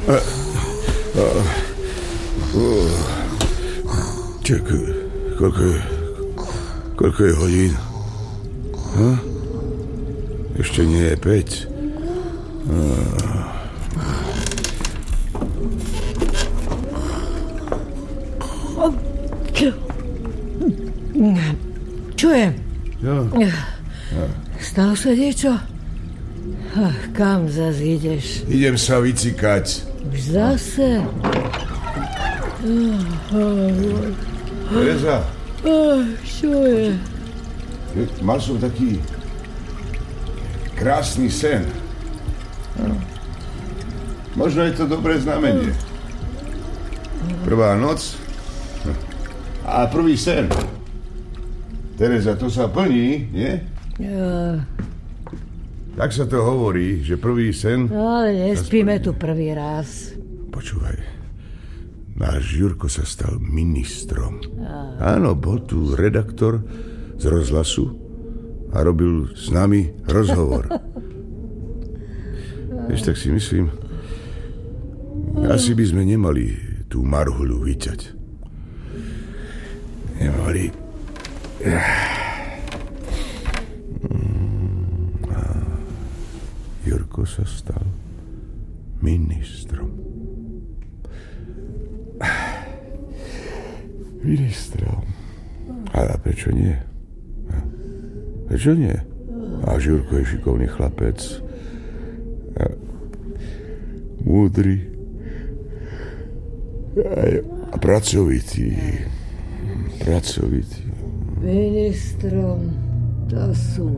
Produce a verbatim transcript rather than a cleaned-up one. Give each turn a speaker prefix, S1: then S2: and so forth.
S1: Čakaj, koľko je... Koľko je hodín? Hm? Ešte nie je päť.
S2: Čo je?
S1: Čo?
S2: Stalo sa niečo? Kam zas ideš?
S1: Idem sa vycikať.
S2: Už zase?
S1: Tereza.
S2: Čo je?
S1: Mal som taký krásny sen. Možno je to dobré znamenie. Prvá noc a prvý sen. Tereza, to sa plní, nie?
S2: Ja.
S1: Tak sa to hovorí, že prvý sen...
S2: No, ale nespíme tu prvý raz.
S1: Počúvaj, náš Jurko sa stal ministrom. Áno, bol tu redaktor z rozhlasu a robil s nami rozhovor. Vieš, tak si myslím, asi by sme nemali tú marhuľu vyťať. Nemali... Jurko sa stal ministrom. Ministrom. Ale prečo nie? Prečo nie? A Jurko je šikovný chlapec. A múdry. A pracovitý. Pracovitý.
S2: Ministrom, to sú